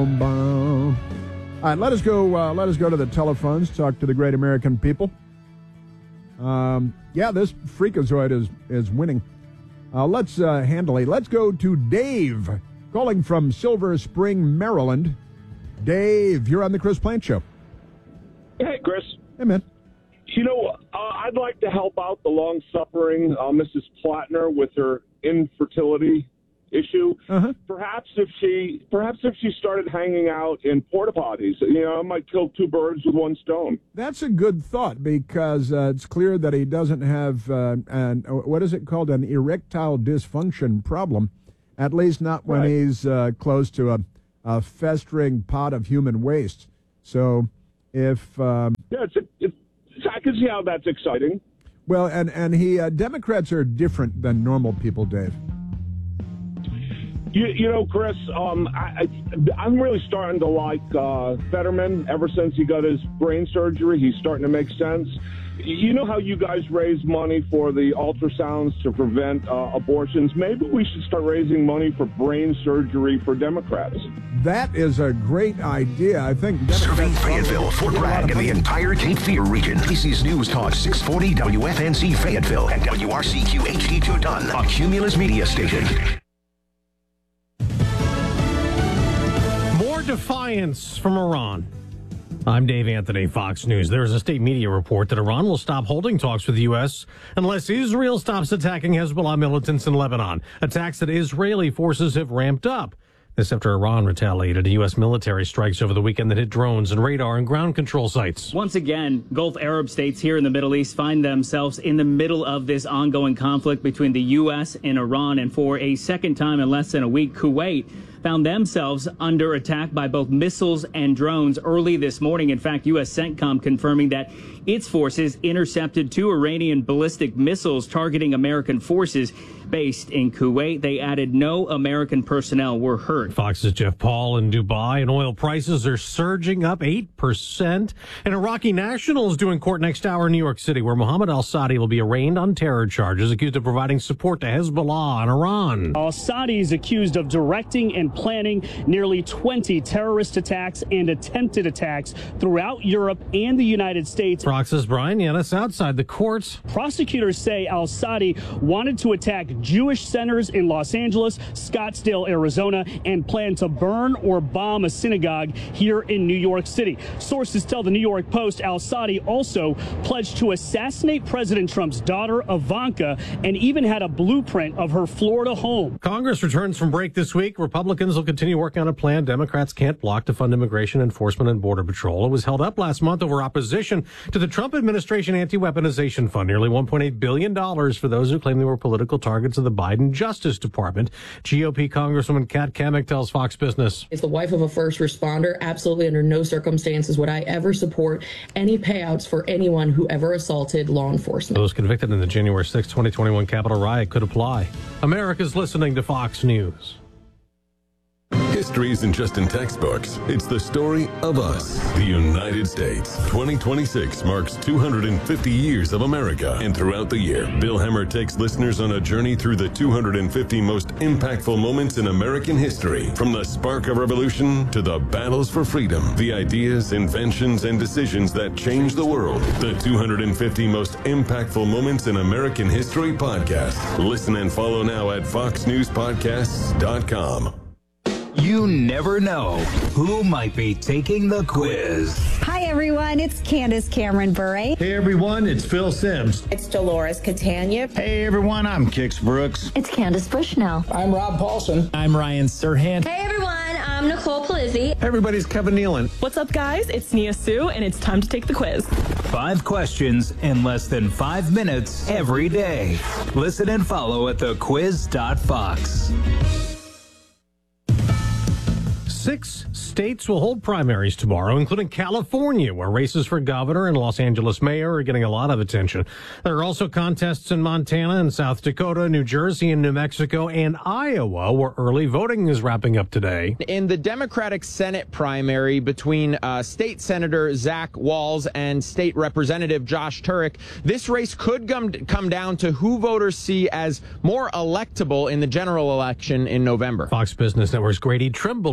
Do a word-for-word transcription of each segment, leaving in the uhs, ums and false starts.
boom, boom. All right, let us go. Uh, let us go to the telephones. Talk to the great American people. Um, yeah, this freakazoid is is winning. Uh, let's uh, handle it. Let's go to Dave, calling from Silver Spring, Maryland. Dave, you're on the Chris Plante Show. Hey, Chris. Hey, man. You know, uh, I'd like to help out the long-suffering uh, Missus Plattner with her infertility issue. Uh-huh. Perhaps if she, perhaps if she started hanging out in porta potties, you know, I might kill two birds with one stone. That's a good thought because uh, it's clear that he doesn't have uh, an what is it called, an erectile dysfunction problem. At least not when Right. he's uh, close to a, a festering pot of human waste. So, if um, Yeah, it's, it's, I can see how that's exciting. well, and and he uh, Democrats are different than normal people, Dave. You, you know, Chris, um, I, I, I'm really starting to like uh, Fetterman ever since he got his brain surgery. He's starting to make sense. You know how you guys raise money for the ultrasounds to prevent uh, abortions? Maybe we should start raising money for brain surgery for Democrats. That is a great idea. I think Serving Democrats Fayetteville, Fort Bragg, and the entire Cape Fear region. A B C's News Talk six forty W F N C Fayetteville and W R C Q H D two Dunn, a Cumulus media station. More defiance from Iran. I'm Dave Anthony, Fox News. There is a state media report that Iran will stop holding talks with the U S unless Israel stops attacking Hezbollah militants in Lebanon, attacks that Israeli forces have ramped up. This after Iran retaliated U S military strikes over the weekend that hit drones and radar and ground control sites. Once again, Gulf Arab states here in the Middle East find themselves in the middle of this ongoing conflict between the U S and Iran. And for a second time in less than a week, Kuwait found themselves under attack by both missiles and drones early this morning. In fact, U S CENTCOM confirming that its forces intercepted two Iranian ballistic missiles targeting American forces based in Kuwait. They added no American personnel were hurt. Fox's Jeff Paul in Dubai, and oil prices are surging up eight percent. And Iraqi nationals due in court next hour in New York City, where Mohammed al-Sadi will be arraigned on terror charges, accused of providing support to Hezbollah and Iran. Al-Sadi is accused of directing and planning nearly twenty terrorist attacks and attempted attacks throughout Europe and the United States. Fox's Brian Yanis outside the courts. Prosecutors say al-Sadi wanted to attack Jewish centers in Los Angeles, Scottsdale, Arizona, and planned to burn or bomb a synagogue here in New York City. Sources tell the New York Post al-Sadi also pledged to assassinate President Trump's daughter, Ivanka, and even had a blueprint of her Florida home. Congress returns from break this week. Republicans will continue working on a plan Democrats can't block to fund immigration enforcement and border patrol. It was held up last month over opposition to the Trump administration anti-weaponization fund, nearly one point eight billion dollars for those who claim they were political targets of the Biden Justice Department. G O P Congresswoman Kat Kamek tells Fox Business. As the wife of a first responder, absolutely under no circumstances would I ever support any payouts for anyone who ever assaulted law enforcement. Those convicted in the January sixth, twenty twenty-one Capitol riot could apply. America's listening to Fox News. History isn't just in textbooks. It's the story of us, the United States. twenty twenty-six marks two hundred fifty years of America. And throughout the year, Bill Hemmer takes listeners on a journey through the two hundred fifty most impactful moments in American history. From the spark of revolution to the battles for freedom, the ideas, inventions, and decisions that changed the world. The two hundred fifty most impactful moments in American history podcast. Listen and follow now at fox news podcasts dot com. You never know who might be taking the quiz. Hi, everyone. It's Candace Cameron Bure. Hey, everyone. It's Phil Sims. It's Dolores Catania. Hey, everyone. I'm Kix Brooks. It's Candace Bushnell. I'm Rob Paulson. I'm Ryan Serhant. Hey, everyone. I'm Nicole Palizzi. Hey, everybody's Kevin Nealon. What's up, guys? It's Nia Sue, and it's time to take the quiz. Five questions in less than five minutes every day. Listen and follow at the quiz dot fox. Six states will hold primaries tomorrow, including California, where races for governor and Los Angeles mayor are getting a lot of attention. There are also contests in Montana and South Dakota, New Jersey and New Mexico, and Iowa, where early voting is wrapping up today. In the Democratic Senate primary between uh, State Senator Zach Walz and State Representative Josh Turek, this race could come, come down to who voters see as more electable in the general election in November. Fox Business Network's Grady Trimble in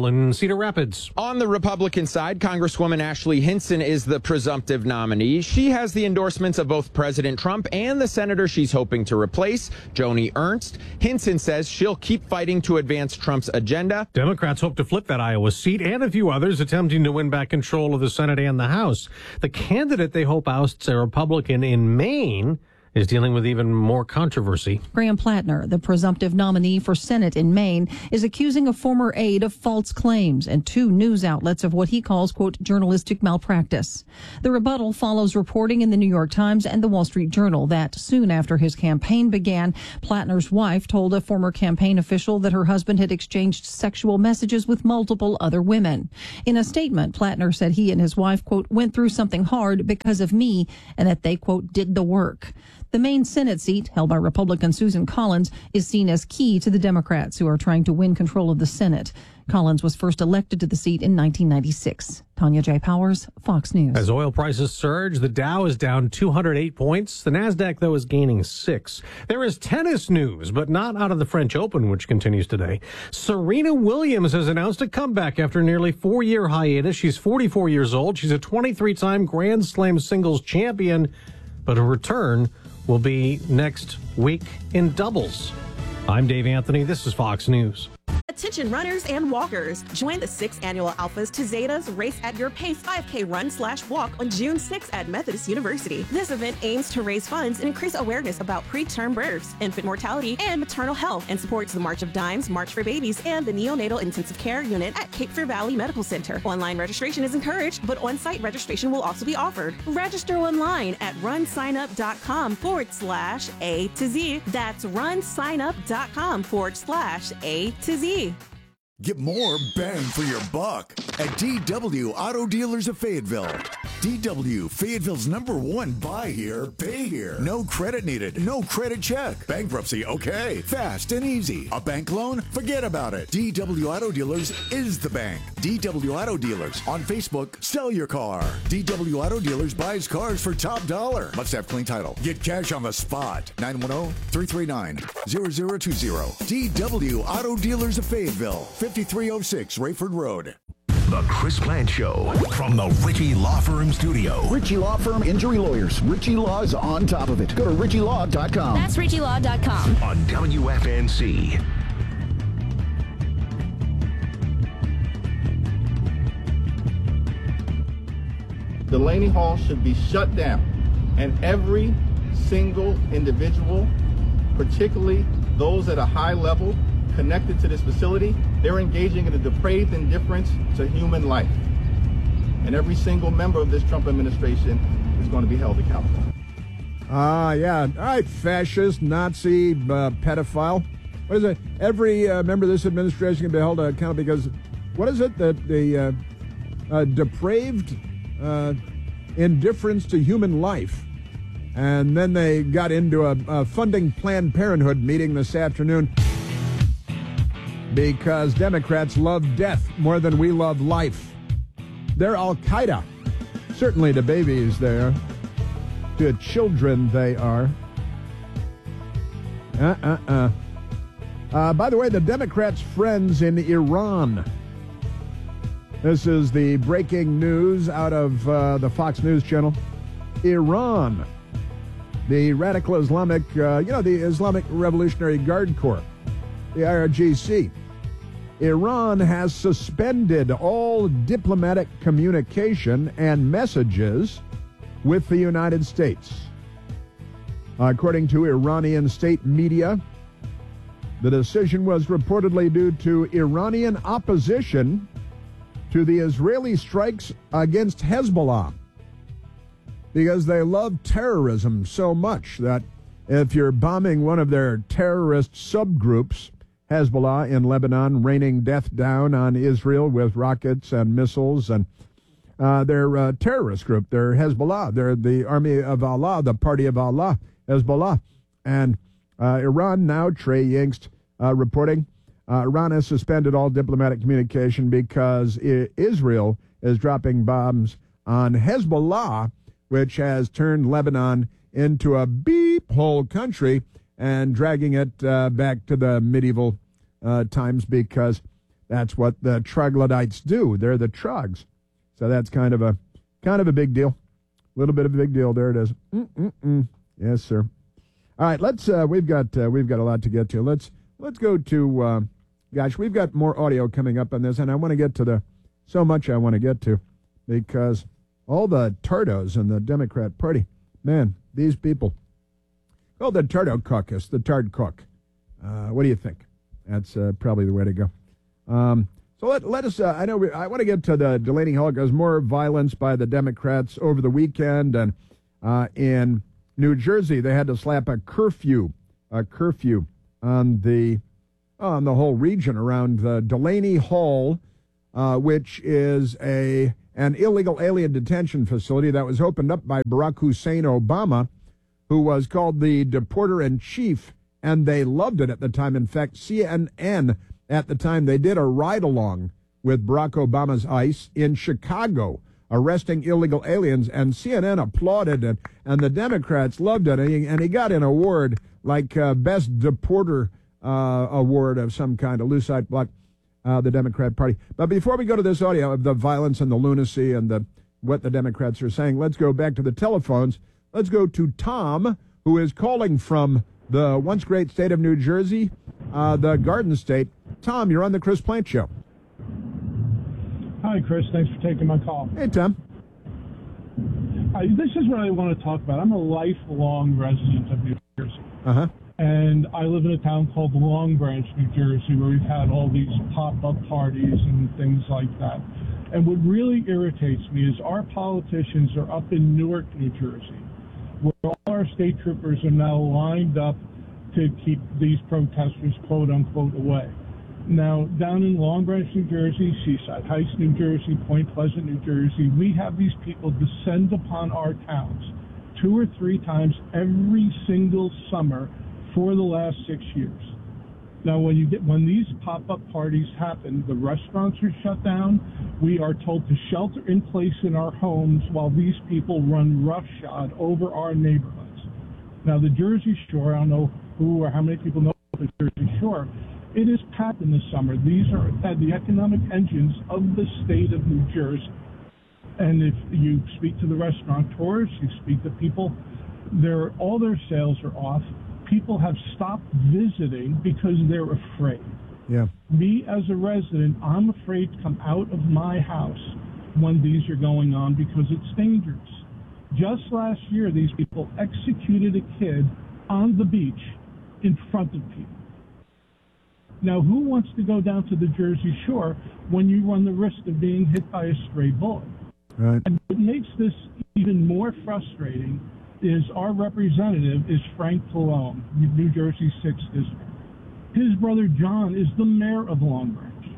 Cedar Rapids. On the Republican side, Congresswoman Ashley Hinson is the presumptive nominee. She has the endorsements of both President Trump and the senator she's hoping to replace, Joni Ernst. Hinson says she'll keep fighting to advance Trump's agenda. Democrats hope to flip that Iowa seat and a few others, attempting to win back control of the Senate and the House. The candidate they hope ousts a Republican in Maine is dealing with even more controversy. Graham Plattner, the presumptive nominee for Senate in Maine, is accusing a former aide of false claims and two news outlets of what he calls, quote, journalistic malpractice. The rebuttal follows reporting in the New York Times and the Wall Street Journal that soon after his campaign began, Plattner's wife told a former campaign official that her husband had exchanged sexual messages with multiple other women. In a statement, Plattner said he and his wife, quote, went through something hard because of me and that they, quote, did the work. The Maine Senate seat, held by Republican Susan Collins, is seen as key to the Democrats who are trying to win control of the Senate. Collins was first elected to the seat in nineteen ninety-six. Tanya J. Powers, Fox News. As oil prices surge, the Dow is down two hundred eight points. The Nasdaq, though, is gaining six. There is tennis news, but not out of the French Open, which continues today. Serena Williams has announced a comeback after a nearly four-year hiatus. She's forty-four years old. She's a twenty-three-time Grand Slam singles champion, but her return will be next week in doubles. I'm Dave Anthony. This is Fox News. Attention runners and walkers. Join the sixth annual Alphas to Zetas Race at Your Pace five K run slash walk on June sixth at Methodist University. This event aims to raise funds and increase awareness about preterm births, infant mortality, and maternal health, and supports the March of Dimes, March for Babies, and the Neonatal Intensive Care Unit at Cape Fear Valley Medical Center. Online registration is encouraged, but on-site registration will also be offered. Register online at runsignup.com forward slash A to Z. That's runsignup.com forward slash A to Z. Get more bang for your buck at D W Auto Dealers of Fayetteville. D W, Fayetteville's number one buy here, pay here. No credit needed, no credit check. Bankruptcy, okay. Fast and easy. A bank loan? Forget about it. D W Auto Dealers is the bank. D W Auto Dealers. On Facebook, sell your car. D W Auto Dealers buys cars for top dollar. Must have clean title. Get cash on the spot. nine one zero, three three nine, zero zero two zero. D W Auto Dealers of Fayetteville. fifty-three oh six Rayford Road. The Chris Plant Show from the Ritchie Law Firm studio. Ritchie Law Firm Injury Lawyers. Ritchie Law is on top of it. Go to ritchie law dot com. That's ritchie law dot com. On W F N C. Delaney Hall should be shut down, and every single individual, particularly those at a high level connected to this facility, they're engaging in a depraved indifference to human life. And every single member of this Trump administration is going to be held accountable. Ah, uh, yeah. All right, fascist, Nazi, uh, pedophile. What is it? Every uh, member of this administration can be held accountable because, what is it? That the uh, uh, depraved uh, indifference to human life. And then they got into a, a funding Planned Parenthood meeting this afternoon because Democrats love death more than we love life. They're Al-Qaeda. Certainly to babies there. To children they are. Uh-uh-uh. Uh, by the way, the Democrats' friends in Iran. This is the breaking news out of uh, the Fox News Channel. Iran. The radical Islamic, uh, you know, the Islamic Revolutionary Guard Corps, the I R G C. Iran has suspended all diplomatic communication and messages with the United States. According to Iranian state media, the decision was reportedly due to Iranian opposition to the Israeli strikes against Hezbollah, because they love terrorism so much that if you're bombing one of their terrorist subgroups, Hezbollah in Lebanon, raining death down on Israel with rockets and missiles, and uh, they're a terrorist group. They're Hezbollah. They're the army of Allah, the party of Allah, Hezbollah. And uh, Iran now, Trey Yingst uh, reporting, uh, Iran has suspended all diplomatic communication because I- Israel is dropping bombs on Hezbollah, which has turned Lebanon into a beep hole country and dragging it uh, back to the medieval uh, times because That's what the troglodytes do. They're the trogs. So that's kind of a kind of a big deal. A little bit of a big deal. There it is. Mm-mm-mm. Yes, sir. All right, let's. Uh, we've got uh, we've got a lot to get to. Let's let's go to. Uh, gosh, we've got more audio coming up on this, and I want to get to the so much I want to get to because all the tardos in the Democrat Party, man, these people. Oh, the Tardo Caucus, the Tard Cook. Uh, what do you think? That's uh, probably the way to go. Um, so let, let us, uh, I know, we, I want to get to the Delaney Hall because more violence by the Democrats over the weekend. And uh, in New Jersey, they had to slap a curfew, a curfew on the, on the whole region around the Delaney Hall, uh, which is a an illegal alien detention facility that was opened up by Barack Hussein Obama, who was called the deporter-in-chief, and they loved it at the time. In fact, C N N at the time, they did a ride-along with Barack Obama's ICE in Chicago, arresting illegal aliens, and C N N applauded it, and the Democrats loved it, and he, and he got an award, like uh, Best Deporter uh, Award of some kind, a Lucite Block, uh, the Democrat Party. But before we go to this audio of the violence and the lunacy and the what the Democrats are saying, let's go back to the telephones. Let's go to Tom, who is calling from the once great state of New Jersey, uh, the Garden State. Tom, you're on the Chris Plante Show. Hi, Chris. Thanks for taking my call. Hey, Tom. Uh, this is what I want to talk about. I'm a lifelong resident of New Jersey. Uh-huh. And I live in a town called Long Branch, New Jersey, where we've had all these pop-up parties and things like that. And what really irritates me is our politicians are up in Newark, New Jersey, where all our state troopers are now lined up to keep these protesters, quote unquote, away. Now, down in Long Branch, New Jersey, Seaside Heights, New Jersey, Point Pleasant, New Jersey, we have these people descend upon our towns two or three times every single summer for the last six years. Now, when you get when these pop-up parties happen, the restaurants are shut down. We are told to shelter in place in our homes while these people run roughshod over our neighborhoods. Now, the Jersey Shore, I don't know who or how many people know the Jersey Shore, it is packed in the summer. These are the economic engines of the state of New Jersey. And if you speak to the restaurateurs, you speak to people, they're, all their sales are off. People have stopped visiting because they're afraid. Yeah. Me, as a resident, I'm afraid to come out of my house when these are going on because it's dangerous. Just last year, these people executed a kid on the beach in front of people. Now, who wants to go down to the Jersey Shore when you run the risk of being hit by a stray bullet? Right. And what makes this even more frustrating is our representative is Frank Pallone, New Jersey's sixth District. His brother John is the mayor of Long Branch.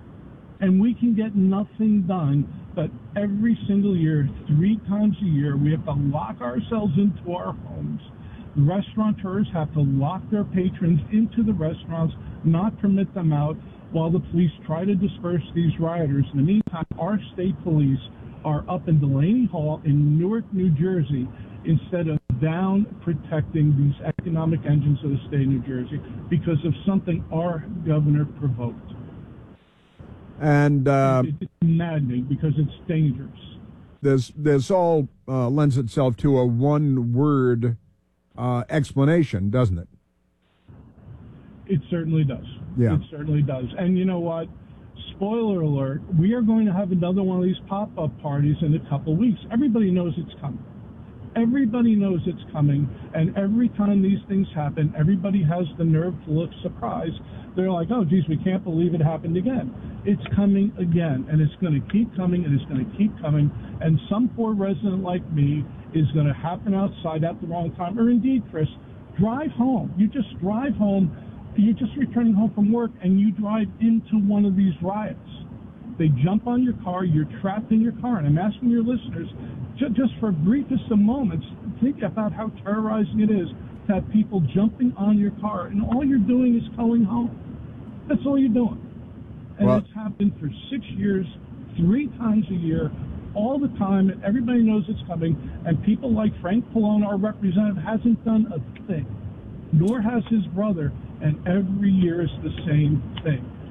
And we can get nothing done, but every single year, three times a year, we have to lock ourselves into our homes. The restaurateurs have to lock their patrons into the restaurants, not permit them out, while the police try to disperse these rioters. In the meantime, our state police are up in Delaney Hall in Newark, New Jersey, instead of down protecting these economic engines of the state of New Jersey because of something our governor provoked. And uh, it's maddening because it's dangerous. This this all uh, lends itself to a one-word uh, explanation, doesn't it? It certainly does. Yeah. It certainly does. And you know what? Spoiler alert, we are going to have another one of these pop-up parties in a couple of weeks. Everybody knows it's coming. Everybody knows it's coming, and every time these things happen, everybody has the nerve to look surprised. They're like, oh, geez, we can't believe it happened again. It's coming again, and it's going to keep coming, and it's going to keep coming, and some poor resident like me is going to happen outside at the wrong time. Or indeed, Chris, drive home. You just drive home. You're just returning home from work, and you drive into one of these riots. They jump on your car. You're trapped in your car. And I'm asking your listeners, just for briefest of moments, think about how terrorizing it is to have people jumping on your car, and all you're doing is going home. That's all you're doing. And well, it's happened for six years, three times a year, all the time, and everybody knows it's coming, and people like Frank Pallone, our representative, hasn't done a thing, nor has his brother, and every year is the same thing.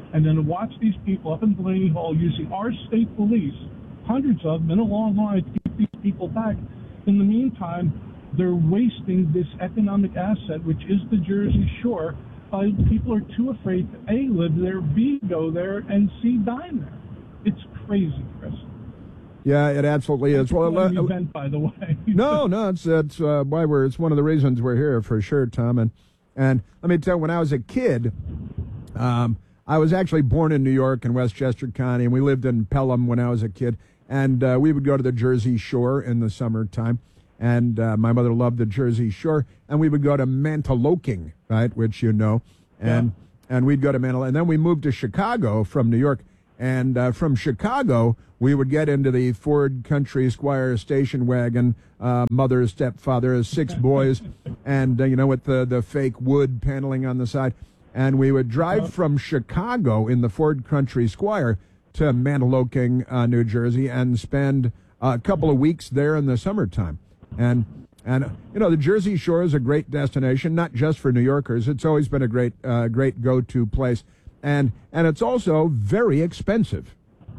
And then to watch these people up in Delaney Hall using our state police, hundreds of them in a long line to keep these people back. In the meantime, they're wasting this economic asset, which is the Jersey Shore. Uh, people are too afraid to A, live there, B, go there, and C, dine there. It's crazy, Chris. Yeah, it absolutely is. Well, uh, event, by the way. no, no, it's it's uh, why we're. It's one of the reasons we're here for sure, Tom. And and let me tell you, when I was a kid, um, I was actually born in New York in Westchester County, and we lived in Pelham when I was a kid. And uh, we would go to the Jersey Shore in the summertime, and uh, my mother loved the Jersey Shore. And we would go to Mantoloking, right, which you know, and yeah. and we'd go to Mantoloking. And then we moved to Chicago from New York. And uh, from Chicago, we would get into the Ford Country Squire station wagon, uh, mother, stepfather, six boys, and, uh, you know, with the, the fake wood paneling on the side. And we would drive from Chicago in the Ford Country Squire to Mantoloking, uh, New Jersey, and spend a couple of weeks there in the summertime. And, and you know, the Jersey Shore is a great destination, not just for New Yorkers. It's always been a great, uh, great go-to place. And and it's also very expensive.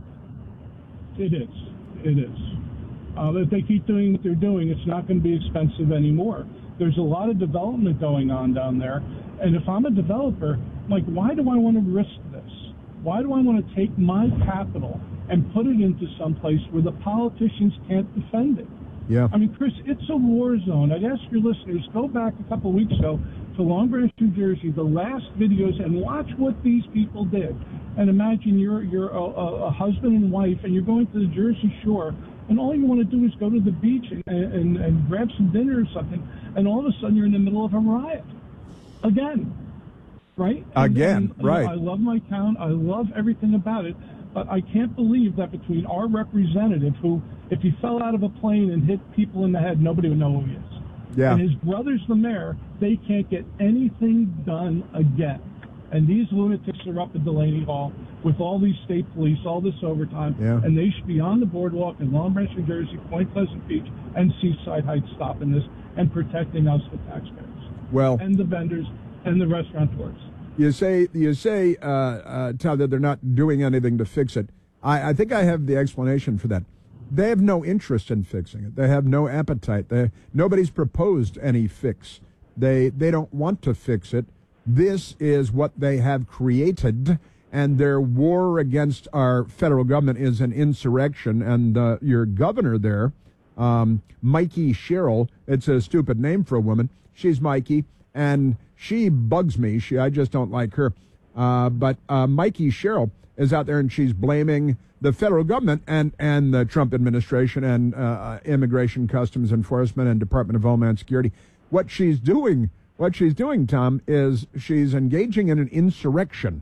It is. It is. Uh, if they keep doing what they're doing, it's not going to be expensive anymore. There's a lot of development going on down there. And if I'm a developer, I'm like, why do I want to risk this? Why do I want to take my capital and put it into some place where the politicians can't defend it? Yeah. I mean, Chris, it's a war zone. I'd ask your listeners, go back a couple of weeks ago to Long Branch, New Jersey, the last videos, and watch what these people did. And imagine you're you're a, a husband and wife, and you're going to the Jersey Shore, and all you want to do is go to the beach and, and, and grab some dinner or something, and all of a sudden you're in the middle of a riot. Again. Right? And, Again, and, right. I love my town. I love everything about it. But I can't believe that between our representative, who, if he fell out of a plane and hit people in the head, nobody would know who he is. Yeah. And his brother's the mayor, they can't get anything done again. And these lunatics are up at Delaney Hall with all these state police, all this overtime, yeah. and they should be on the boardwalk in Long Branch, New Jersey, Point Pleasant Beach, and Seaside Heights stopping this and protecting us, the taxpayers. Well, and the vendors and the restaurateurs. You say, you say, uh, uh, Tom, that they're not doing anything to fix it. I, I think I have the explanation for that. They have no interest in fixing it. They have no appetite. They, nobody's proposed any fix. They they don't want to fix it. This is what they have created, and their war against our federal government is an insurrection. And uh, your governor there, um, Mikey Sherrill, it's a stupid name for a woman. She's Mikey, and she bugs me. She I just don't like her. Uh, but uh, Mikey Sherrill is out there, and she's blaming the federal government and, and the Trump administration and uh, Immigration Customs Enforcement and Department of Homeland Security. What she's doing, what she's doing, Tom, is she's engaging in an insurrection.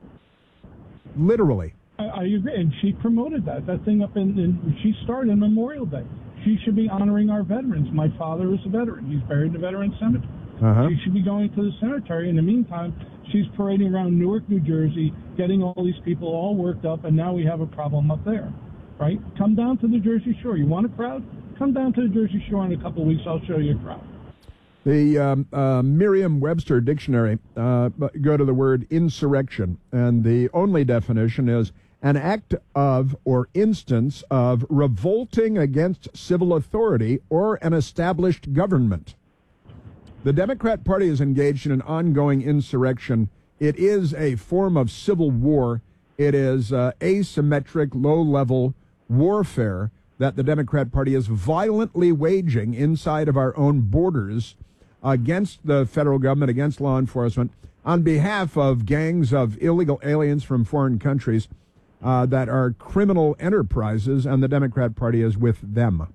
Literally. I, I agree, and she promoted that. That thing up in, in, she started in Memorial Day. She should be honoring our veterans. My father is a veteran. He's buried in the Veterans Cemetery. Uh-huh. She should be going to the cemetery. In the meantime, she's parading around Newark, New Jersey, getting all these people all worked up, and now we have a problem up there, right? Come down to the Jersey Shore. You want a crowd? Come down to the Jersey Shore in a couple of weeks. I'll show you a crowd. The um, uh, Merriam-Webster dictionary, uh, go to the word insurrection, and the only definition is an act of or instance of revolting against civil authority or an established government. The Democrat Party is engaged in an ongoing insurrection. It is a form of civil war. It is uh, asymmetric, low-level warfare that the Democrat Party is violently waging inside of our own borders against the federal government, against law enforcement, on behalf of gangs of illegal aliens from foreign countries uh, that are criminal enterprises, and the Democrat Party is with them.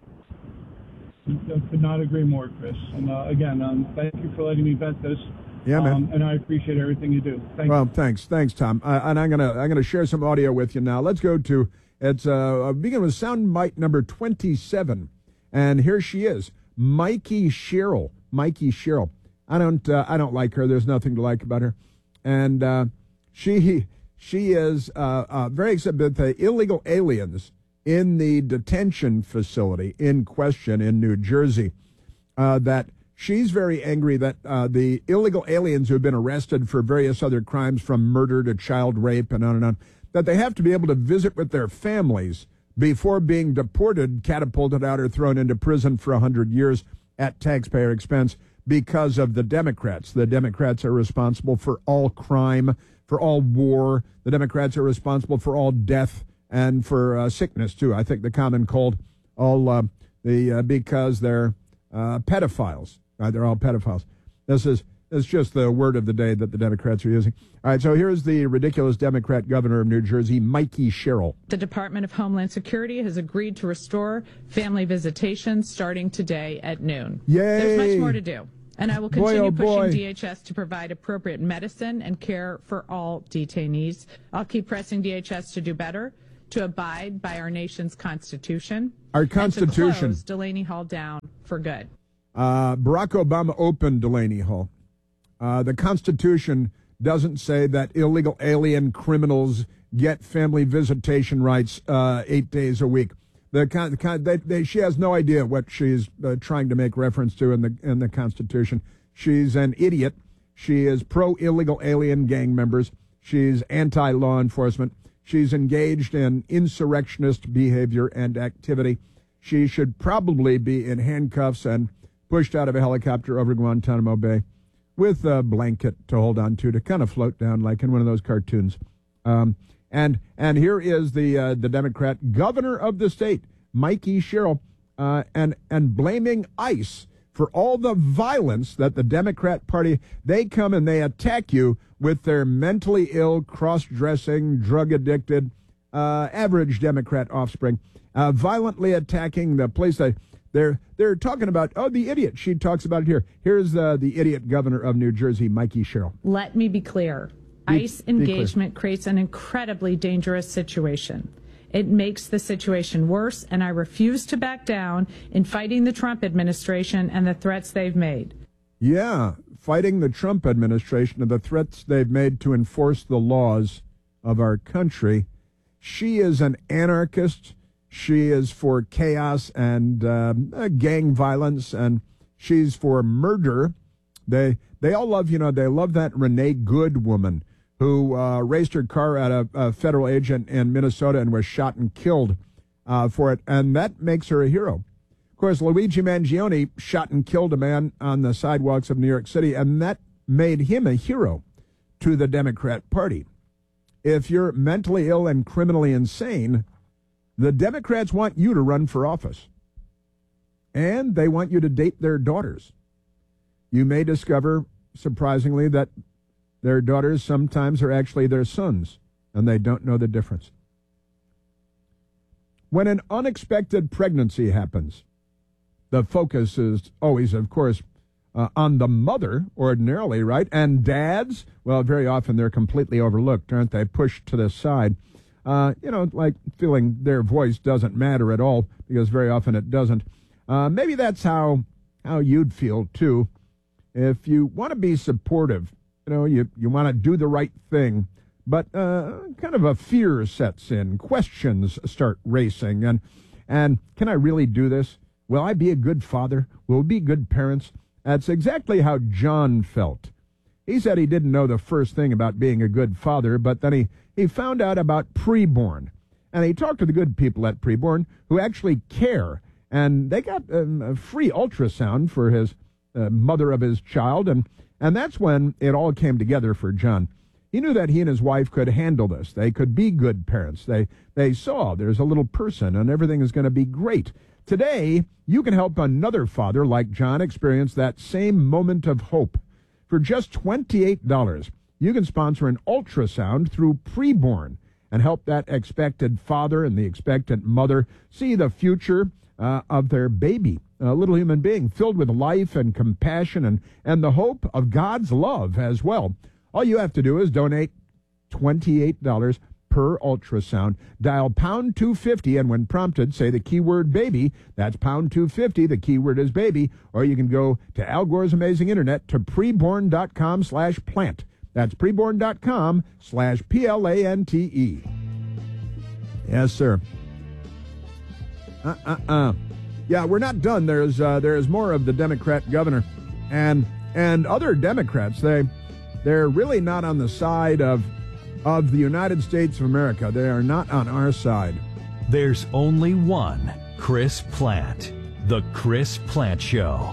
I could not agree more, Chris. And uh, again, um, thank you for letting me vent this. Yeah, man. Um, and I appreciate everything you do. Thank well, you. thanks, thanks, Tom. Uh, and I'm gonna I'm gonna share some audio with you now. Let's go to it's uh begin with soundbite number twenty-seven, and here she is, Mikey Sherrill. Mikey Sherrill. I don't uh, I don't like her. There's nothing to like about her, and uh, she she is uh, uh, very upset with the illegal aliens in the detention facility in question in New Jersey uh, that She's very angry that uh, the illegal aliens who have been arrested for various other crimes, from murder to child rape and on and on, that they have to be able to visit with their families before being deported, catapulted out, or thrown into prison for one hundred years at taxpayer expense because of the Democrats. The Democrats are responsible for all crime, for all war. The Democrats are responsible for all death and for uh, sickness, too. I think the common cold, all uh, the uh, because they're uh, pedophiles. Right, they're all pedophiles. This is It's just the word of the day that the Democrats are using. All right, so here's the ridiculous Democrat governor of New Jersey, Mikey Sherrill. The Department of Homeland Security has agreed to restore family visitations starting today at noon. Yay! There's much more to do, and I will continue boy, oh pushing boy. D H S to provide appropriate medicine and care for all detainees. I'll keep pressing D H S to do better, to abide by our nation's Constitution. Our Constitution. And to close Delaney Hall down for good. Uh, Barack Obama opened Delaney Hall. Uh, the Constitution doesn't say that illegal alien criminals get family visitation rights uh, eight days a week. The, con- the con- they, they, she has no idea what she's uh, trying to make reference to in the in the Constitution. She's an idiot. She is pro-illegal alien gang members. She's anti-law enforcement. She's engaged in insurrectionist behavior and activity. She should probably be in handcuffs and pushed out of a helicopter over Guantanamo Bay with a blanket to hold on to to kind of float down like in one of those cartoons. Um, and and here is the uh, the Democrat governor of the state, Mikey Sherrill, uh, and and blaming ICE for all the violence that the Democrat Party, they come and they attack you with their mentally ill, cross-dressing, drug-addicted, uh, average Democrat offspring, uh, violently attacking the place they... They're they're talking about, oh, the idiot. She talks about it here. Here's uh, the idiot governor of New Jersey, Mikey Sherrill. Let me be clear. Be, ICE engagement creates an incredibly dangerous situation. It makes the situation worse, and I refuse to back down in fighting the Trump administration and the threats they've made. Yeah, fighting the Trump administration and the threats they've made to enforce the laws of our country. She is an anarchist. She is for chaos and um, uh, gang violence, and she's for murder. They they all love, you know, they love that Renee Good woman who uh, raced her car at a, a federal agent in Minnesota and was shot and killed uh, for it, and that makes her a hero. Of course, Luigi Mangione shot and killed a man on the sidewalks of New York City, and that made him a hero to the Democrat Party. If you're mentally ill and criminally insane, the Democrats want you to run for office, and they want you to date their daughters. You may discover, surprisingly, that their daughters sometimes are actually their sons, and they don't know the difference. When an unexpected pregnancy happens, the focus is always, of course, uh, on the mother, ordinarily, right? And dads, well, very often they're completely overlooked, aren't they? Pushed to the side. Uh, you know, like feeling their voice doesn't matter at all, because very often it doesn't. Uh, maybe that's how how you'd feel, too. If you want to be supportive, you know, you, you want to do the right thing, but uh, kind of a fear sets in. Questions start racing. And, and can I really do this? Will I be a good father? Will we be good parents? That's exactly how John felt. He said he didn't know the first thing about being a good father, but then he, he found out about preborn. And he talked to the good people at preborn who actually care. And they got um, a free ultrasound for his uh, mother of his child. And, and that's when it all came together for John. He knew that he and his wife could handle this. They could be good parents. They, they saw there's a little person and everything is going to be great. Today, you can help another father like John experience that same moment of hope. For just twenty-eight dollars, you can sponsor an ultrasound through Preborn and help that expected father and the expectant mother see the future uh, of their baby, a little human being filled with life and compassion and, and the hope of God's love as well. All you have to do is donate twenty-eight dollars per ultrasound. Dial pound two fifty, and when prompted, say the keyword baby. That's pound two fifty. The keyword is baby. Or you can go to Al Gore's Amazing Internet to preborn.com slash plant. That's preborn.com slash P L A N T E. Yes, sir. Uh-uh-uh. Yeah, we're not done. There's uh, there's more of the Democrat governor. And and other Democrats, they they're really not on the side of of the United States of America. They are not on our side. There's only one Chris Plante. The Chris Plante Show.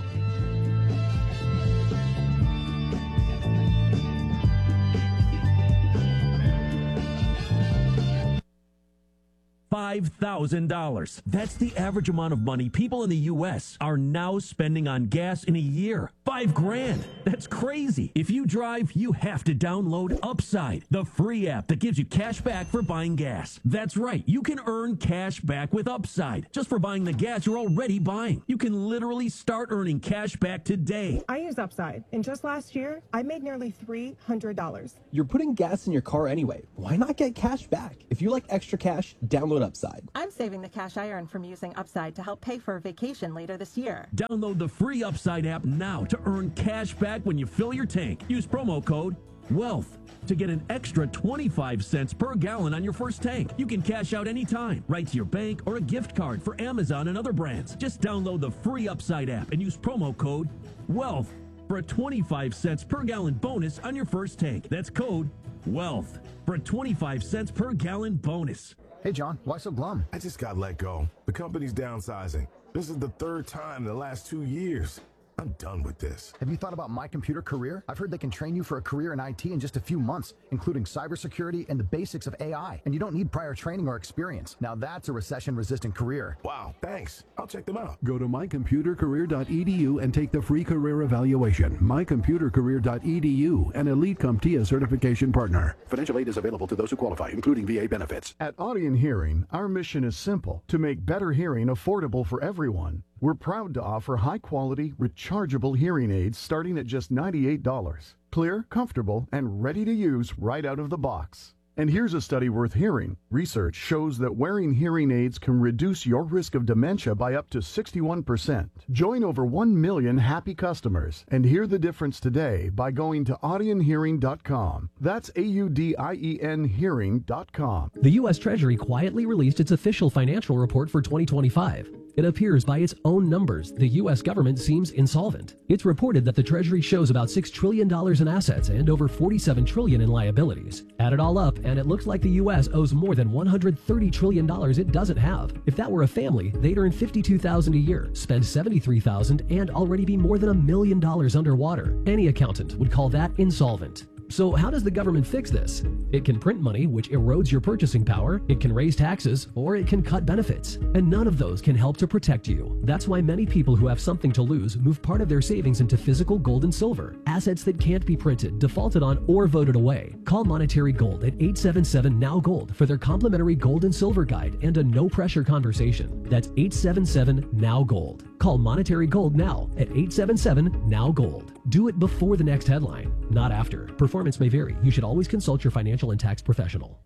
five thousand dollars. That's the average amount of money people in the U S are now spending on gas in a year. Five grand. That's crazy. If you drive, you have to download Upside, the free app that gives you cash back for buying gas. That's right. You can earn cash back with Upside just for buying the gas you're already buying. You can literally start earning cash back today. I use Upside, and just last year, I made nearly three hundred dollars. You're putting gas in your car anyway. Why not get cash back? If you like extra cash, download Upside. I'm saving the cash I earn from using Upside to help pay for a vacation later this year. Download the free Upside app now to earn cash back when you fill your tank. Use promo code WEALTH to get an extra twenty-five cents per gallon on your first tank. You can cash out anytime, right to your bank or a gift card for Amazon and other brands. Just download the free Upside app and use promo code WEALTH for a twenty-five cents per gallon bonus on your first tank. That's code WEALTH for a twenty-five cents per gallon bonus. Hey, John, why so glum? I just got let go. The company's downsizing. This is the third time in the last two years. I'm done with this. Have you thought about My Computer Career? I've heard they can train you for a career in I T in just a few months, including cybersecurity and the basics of A I. And you don't need prior training or experience. Now that's a recession-resistant career. Wow, thanks. I'll check them out. Go to my computer career dot e d u and take the free career evaluation. my computer career dot e d u, an Elite CompTIA certification partner. Financial aid is available to those who qualify, including V A benefits. At Audion Hearing, our mission is simple: to make better hearing affordable for everyone. We're proud to offer high-quality, rechargeable hearing aids starting at just ninety-eight dollars. Clear, comfortable, and ready to use right out of the box. And here's a study worth hearing. Research shows that wearing hearing aids can reduce your risk of dementia by up to sixty-one percent. Join over one million happy customers and hear the difference today by going to audion hearing dot com. That's A U D I E N hearing dot com. The U S Treasury quietly released its official financial report for twenty twenty-five. It appears by its own numbers, the U S government seems insolvent. It's reported that the Treasury shows about six trillion dollars in assets and over forty-seven trillion dollars in liabilities. Add it all up, and it looks like the U S owes more than one hundred thirty trillion dollars it doesn't have. If that were a family, they'd earn fifty-two thousand dollars a year, spend seventy-three thousand dollars, and already be more than a million dollars underwater. Any accountant would call that insolvent. So how does the government fix this? It can print money, which erodes your purchasing power, it can raise taxes, or it can cut benefits. And none of those can help to protect you. That's why many people who have something to lose move part of their savings into physical gold and silver, assets that can't be printed, defaulted on, or voted away. Call Monetary Gold at eight seven seven N O W Gold for their complimentary gold and silver guide and a no-pressure conversation. That's eight seven seven N O W Gold. Call Monetary Gold now at eight seven seven N O W Gold. Do it before the next headline, not after. Performance may vary. You should always consult your financial and tax professional.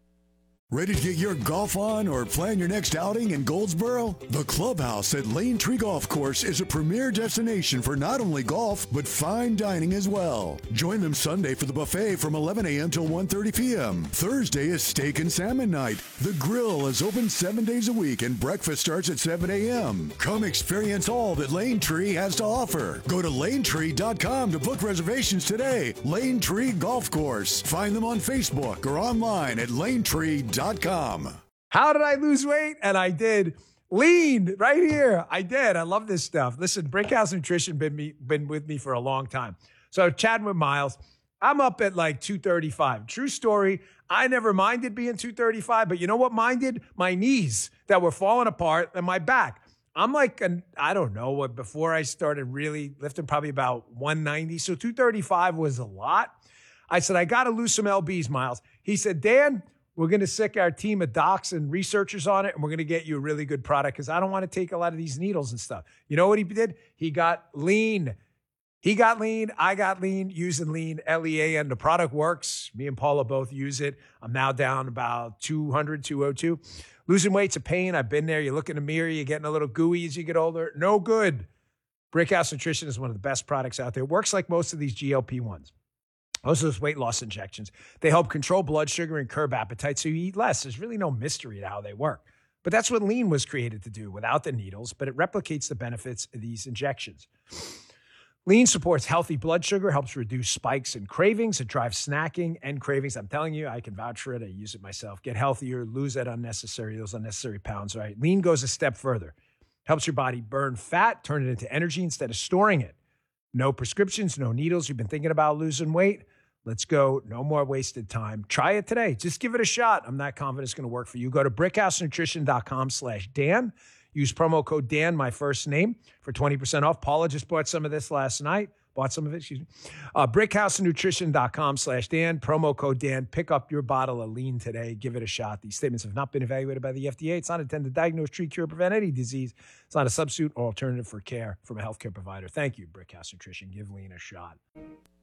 Ready to get your golf on or plan your next outing in Goldsboro? The Clubhouse at Lane Tree Golf Course is a premier destination for not only golf, but fine dining as well. Join them Sunday for the buffet from eleven a.m. till one thirty p.m. Thursday is steak and salmon night. The grill is open seven days a week and breakfast starts at seven a.m. Come experience all that Lane Tree has to offer. Go to lane tree dot com to book reservations today. Lane Tree Golf Course. Find them on Facebook or online at lane tree dot com. How did I lose weight? And I did. Lean right here. I did. I love this stuff. Listen, Brickhouse Nutrition been me been with me for a long time. So chatting with Miles, I'm up at like two thirty-five. True story. I never minded being two thirty-five, but you know what minded? My knees that were falling apart and my back. I'm like, an, I don't know what, before I started really lifting, probably about one ninety. So two thirty-five was a lot. I said, I got to lose some L Bs, Miles. He said, Dan, we're going to sick our team of docs and researchers on it, and we're going to get you a really good product because I don't want to take a lot of these needles and stuff. You know what he did? He got lean. He got lean. I got lean using lean, L E A N. The product works. Me and Paula both use it. I'm now down about two hundred, two oh two. Losing weight's a pain. I've been there. You look in the mirror. You're getting a little gooey as you get older. No good. Brickhouse Nutrition is one of the best products out there. It works like most of these G L P ones. Most of those weight loss injections, they help control blood sugar and curb appetite so you eat less. There's really no mystery to how they work. But that's what lean was created to do without the needles, but it replicates the benefits of these injections. Lean supports healthy blood sugar, helps reduce spikes and cravings. It drives snacking and cravings. I'm telling you, I can vouch for it. I use it myself. Get healthier, lose that unnecessary, those unnecessary pounds, right? Lean goes a step further. Helps your body burn fat, turn it into energy instead of storing it. No prescriptions, no needles. You've been thinking about losing weight? Let's go. No more wasted time. Try it today. Just give it a shot. I'm not confident it's going to work for you. Go to brickhousenutrition.com slash Dan. Use promo code Dan, my first name, for twenty percent off. Paula just bought some of this last night. Bought some of it, excuse me. Uh, brickhousenutrition.com slash Dan. Promo code Dan. Pick up your bottle of Lean today. Give it a shot. These statements have not been evaluated by the F D A. It's not intended to diagnose, treat, cure, prevent any disease. It's not a substitute or alternative for care from a healthcare provider. Thank you, Brickhouse Nutrition. Give Lean a shot.